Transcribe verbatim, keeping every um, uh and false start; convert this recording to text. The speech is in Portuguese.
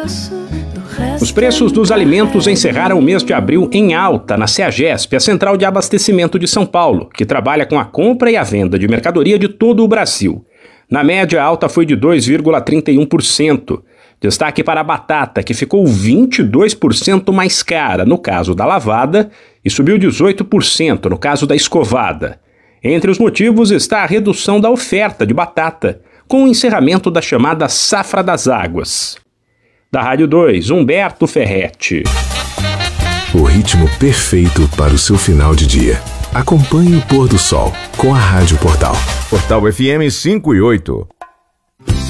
Os preços dos alimentos encerraram o mês de abril em alta na CEAGESP, a Central de Abastecimento de São Paulo, que trabalha com a compra e a venda de mercadoria de todo o Brasil. Na média, a alta foi de dois vírgula trinta e um por cento. Destaque para a batata, que ficou vinte e dois por cento mais cara no caso da lavada e subiu dezoito por cento no caso da escovada. Entre os motivos está a redução da oferta de batata, com o encerramento da chamada Safra das Águas. Da Rádio dois, Humberto Ferretti. O ritmo perfeito para o seu final de dia. Acompanhe o pôr do sol com a Rádio Portal. Portal F M cinco e oito.